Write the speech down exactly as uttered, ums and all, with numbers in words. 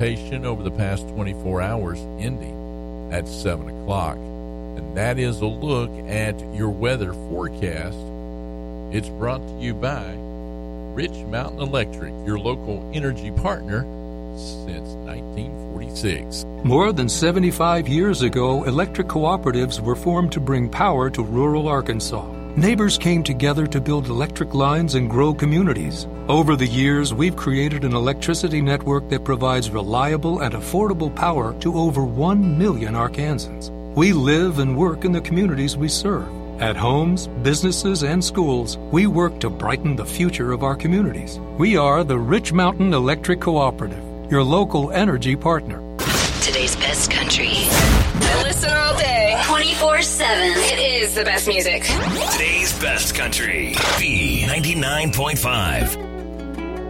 precipitation over the past twenty-four hours, ending at seven o'clock. And that is a look at your weather forecast. It's brought to you by Rich Mountain Electric, your local energy partner since nineteen forty-six. More than seventy-five years ago, electric cooperatives were formed to bring power to rural Arkansas. Neighbors came together to build electric lines and grow communities. Over the years, we've created an electricity network that provides reliable and affordable power to over one million Arkansans. We live and work in the communities we serve. At homes, businesses, and schools, we work to brighten the future of our communities. We are the Rich Mountain Electric Cooperative, your local energy partner. Today's best country. I listen all day. twenty-four seven. It is the best music. Today's best country. B ninety-nine point five.